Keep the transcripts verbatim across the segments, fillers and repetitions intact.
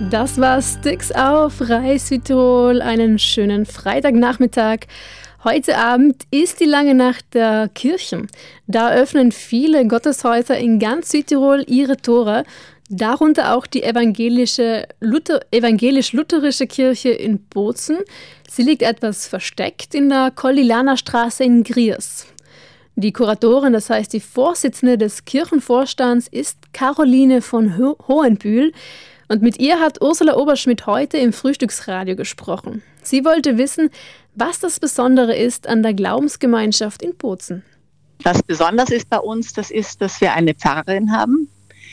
Das war Sticks auf Reis Südtirol. Einen schönen Freitagnachmittag. Heute Abend ist die lange Nacht der Kirchen. Da öffnen viele Gotteshäuser in ganz Südtirol ihre Tore. Darunter auch die evangelische Luther, evangelisch-lutherische Kirche in Bozen. Sie liegt etwas versteckt in der Koldilana-Straße in Griers. Die Kuratorin, das heißt die Vorsitzende des Kirchenvorstands, ist Caroline von Ho- Hohenbühl. Und mit ihr hat Ursula Oberschmidt heute im Frühstücksradio gesprochen. Sie wollte wissen, was das Besondere ist an der Glaubensgemeinschaft in Bozen. Was besonders ist bei uns, das ist, dass wir eine Pfarrerin haben,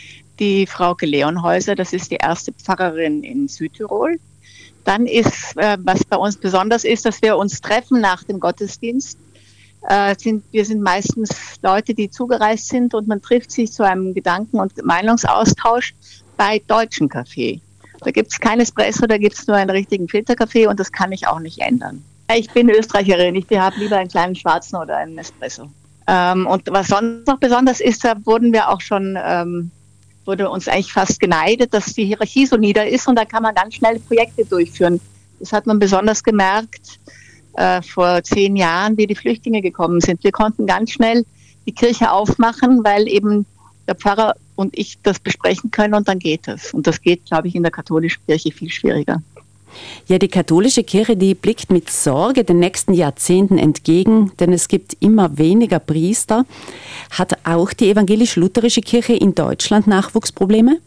die Frauke Leonhäuser, das ist die erste Pfarrerin in Südtirol. Dann ist, äh, was bei uns besonders ist, dass wir uns treffen nach dem Gottesdienst. Äh, sind, wir sind meistens Leute, die zugereist sind und man trifft sich zu einem Gedanken- und Meinungsaustausch bei Deutschen Kaffee. Da gibt es kein Espresso, da gibt es nur einen richtigen Filterkaffee und das kann ich auch nicht ändern. Ich bin Österreicherin, ich habe lieber einen kleinen schwarzen oder einen Espresso. Ähm, und was sonst noch besonders ist, da wurden wir auch schon, ähm, wurde uns eigentlich fast geneidet, dass die Hierarchie so nieder ist und da kann man ganz schnell Projekte durchführen. Das hat man besonders gemerkt äh, vor zehn Jahren, wie die Flüchtlinge gekommen sind. Wir konnten ganz schnell die Kirche aufmachen, weil eben der Pfarrer und ich das besprechen können und dann geht es. Und das geht, glaube ich, in der katholischen Kirche viel schwieriger. Ja, die katholische Kirche, die blickt mit Sorge den nächsten Jahrzehnten entgegen, denn es gibt immer weniger Priester. Hat auch die evangelisch-lutherische Kirche in Deutschland Nachwuchsprobleme?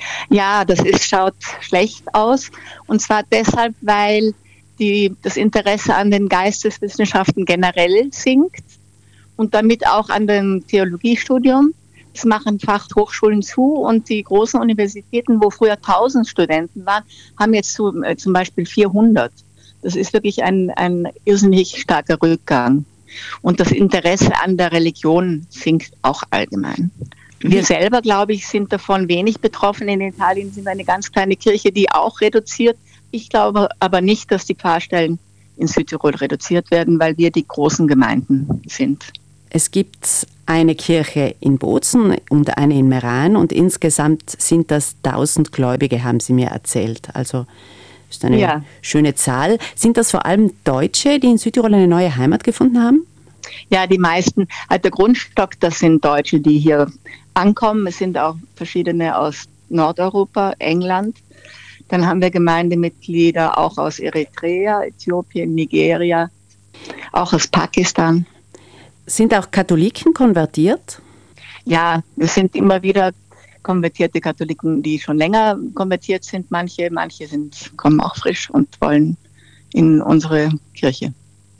Ja, das ist, schaut schlecht aus. Und zwar deshalb, weil die, das Interesse an den Geisteswissenschaften generell sinkt und damit auch an dem Theologiestudium. Es machen Fachhochschulen zu und die großen Universitäten, wo früher tausend Studenten waren, haben jetzt zu, äh, zum Beispiel vierhundert. Das ist wirklich ein, ein irrsinnig starker Rückgang. Und das Interesse an der Religion sinkt auch allgemein. Wir selber, glaube ich, sind davon wenig betroffen. In Italien sind wir eine ganz kleine Kirche, die auch reduziert. Ich glaube aber nicht, dass die Pfarrstellen in Südtirol reduziert werden, weil wir die großen Gemeinden sind. Es gibt eine Kirche in Bozen und eine in Meran und insgesamt sind das tausend Gläubige, haben Sie mir erzählt. Also ist eine ja. schöne Zahl. Sind das vor allem Deutsche, die in Südtirol eine neue Heimat gefunden haben? Ja, die meisten. Also der Grundstock, das sind Deutsche, die hier ankommen. Es sind auch verschiedene aus Nordeuropa, England. Dann haben wir Gemeindemitglieder auch aus Eritrea, Äthiopien, Nigeria, auch aus Pakistan. Sind auch Katholiken konvertiert? Ja, es sind immer wieder konvertierte Katholiken, die schon länger konvertiert sind. Manche, manche sind, kommen auch frisch und wollen in unsere Kirche.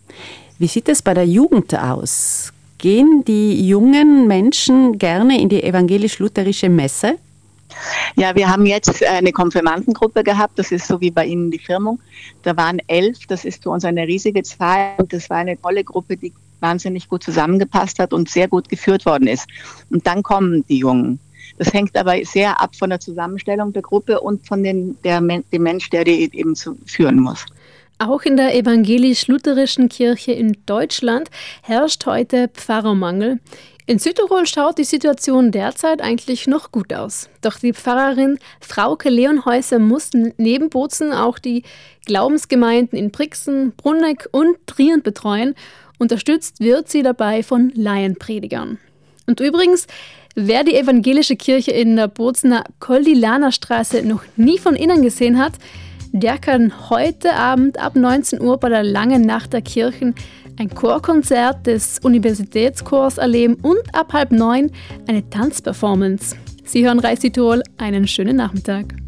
Wie sieht es bei der Jugend aus? Gehen die jungen Menschen gerne in die evangelisch-lutherische Messe? Ja, wir haben jetzt eine Konfirmandengruppe gehabt, das ist so wie bei Ihnen die Firmung. Da waren elf, das ist für uns eine riesige Zahl und das war eine tolle Gruppe, die wahnsinnig gut zusammengepasst hat und sehr gut geführt worden ist. Und dann kommen die Jungen. Das hängt aber sehr ab von der Zusammenstellung der Gruppe und von den, der, dem Mensch, der die eben zu, führen muss. Auch in der evangelisch-lutherischen Kirche in Deutschland herrscht heute Pfarrermangel. In Südtirol schaut die Situation derzeit eigentlich noch gut aus. Doch die Pfarrerin Frauke Leonhäuser muss neben Bozen auch die Glaubensgemeinden in Brixen, Bruneck und Trient betreuen. Unterstützt wird sie dabei von Laienpredigern. Und übrigens, wer die evangelische Kirche in der Bozener Koldilana-Straße noch nie von innen gesehen hat, der kann heute Abend ab neunzehn Uhr bei der Langen Nacht der Kirchen ein Chorkonzert des Universitätschors erleben und ab halb neun eine Tanzperformance. Sie hören Reis Südtirol, einen schönen Nachmittag.